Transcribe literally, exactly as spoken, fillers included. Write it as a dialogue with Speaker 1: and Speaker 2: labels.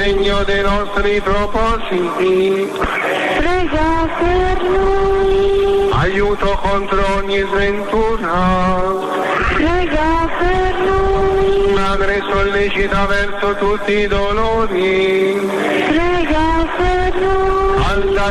Speaker 1: sostegno dei nostri propositi,
Speaker 2: prega per noi,
Speaker 1: aiuto contro ogni sventura,
Speaker 2: prega per noi,
Speaker 1: Madre sollecita verso tutti i dolori,
Speaker 2: prega per noi,
Speaker 1: alta